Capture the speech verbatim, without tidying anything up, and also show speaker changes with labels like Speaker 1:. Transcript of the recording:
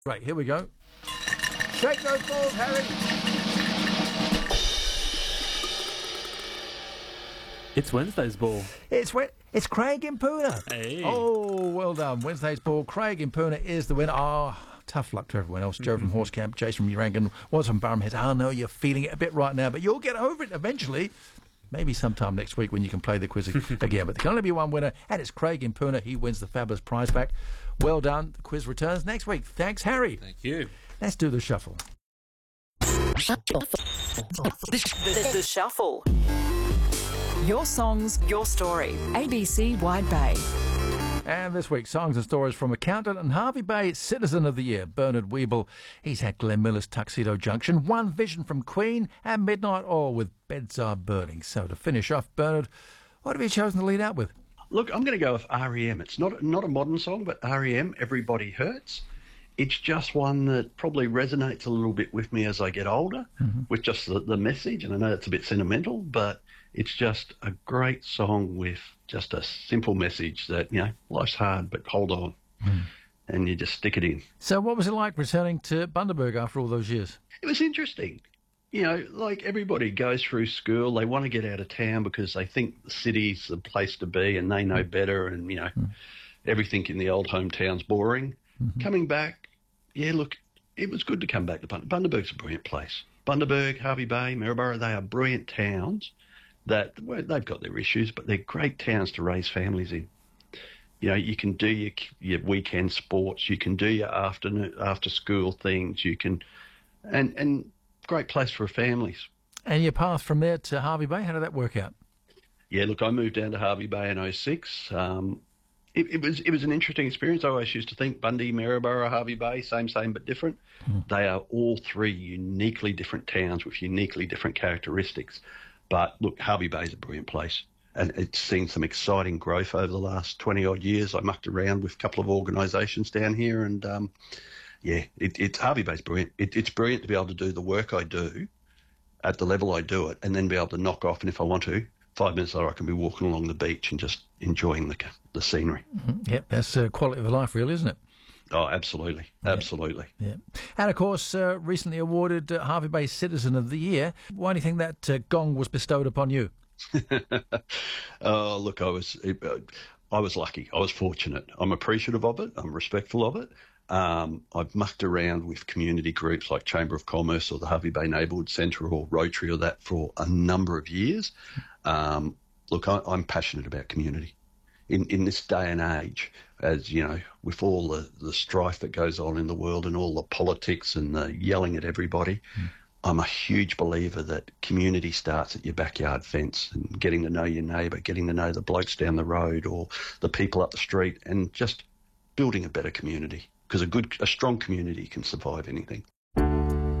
Speaker 1: Right, here we go. Shake those balls, Harry.
Speaker 2: It's Wednesday's ball.
Speaker 1: It's it's Craig in Puna.
Speaker 2: Hey.
Speaker 1: Oh, well done. Wednesday's ball. Craig in Puna is the winner. Oh, tough luck to everyone else. Joe from Horse Camp, Jason from Urangan, was from Burhamhead. I know you're feeling it a bit right now, but you'll get over it eventually. Maybe sometime next week when you can play the quiz again. But there can only be one winner, and it's Craig in Puna. He wins the fabulous prize back. Well done. The quiz returns next week. Thanks, Harry.
Speaker 2: Thank you.
Speaker 1: Let's do the shuffle.
Speaker 3: The, the Shuffle. Your songs, your story. A B C Wide Bay.
Speaker 1: And this week, songs and stories from accountant and Hervey Bay Citizen of the Year, Bernard Weeble. He's had Glenn Miller's Tuxedo Junction, One Vision from Queen, and Midnight Oil with Beds Are Burning. So to finish off, Bernard, what have you chosen to lead out with?
Speaker 4: Look, I'm going to go with R E M. It's not not a modern song, but R E M, Everybody Hurts. It's just one that probably resonates a little bit with me as I get older, mm-hmm. with just the, the message. And I know it's a bit sentimental, but it's just a great song with just a simple message that, you know, life's hard, but hold on. Mm. And you just stick it in.
Speaker 1: So what was it like returning to Bundaberg after all those years?
Speaker 4: It was interesting. You know, like everybody goes through school, they want to get out of town because they think the city's the place to be and they know better and, you know, mm. everything in the old hometown's boring. Mm-hmm. Coming back, yeah, look, it was good to come back to Bundaberg. Bundaberg's a brilliant place. Bundaberg, Hervey Bay, Maryborough, they are brilliant towns that, well, they've got their issues, but they're great towns to raise families in. You know, you can do your, your weekend sports, you can do your afternoon, after school things, you can, and, and great place for families.
Speaker 1: And your path from there to Hervey Bay, how did that work out?
Speaker 4: Yeah, look, I moved down to Hervey Bay in oh six. Um, It, it was it was an interesting experience. I always used to think Bundy, Maryborough, Hervey Bay, same, same, but different. Mm. They are all three uniquely different towns with uniquely different characteristics. But look, Hervey Bay is a brilliant place, and it's seen some exciting growth over the last twenty odd years. I mucked around with a couple of organisations down here, and um, yeah, it, it's Hervey Bay's brilliant. It, it's brilliant to be able to do the work I do at the level I do it, and then be able to knock off. And if I want to, five minutes later, I can be walking along the beach and just enjoying the the scenery.
Speaker 1: Mm-hmm. Yep, that's uh, quality of life, really, isn't it?
Speaker 4: Oh, absolutely, absolutely.
Speaker 1: Yeah, and of course, uh, recently awarded uh, Hervey Bay Citizen of the Year. Why do you think that uh, gong was bestowed upon you?
Speaker 4: Oh, look, I was uh, I was lucky. I was fortunate. I'm appreciative of it. I'm respectful of it. Um, I've mucked around with community groups like Chamber of Commerce or the Hervey Bay Neighbourhood Centre or Rotary or that for a number of years. Um, look, I, I'm passionate about community. In, in this day and age, as you know, with all the, the strife that goes on in the world and all the politics and the yelling at everybody, mm. I'm a huge believer that community starts at your backyard fence and getting to know your neighbour, getting to know the blokes down the road or the people up the street and just building a better community, because a good, a strong community can survive anything.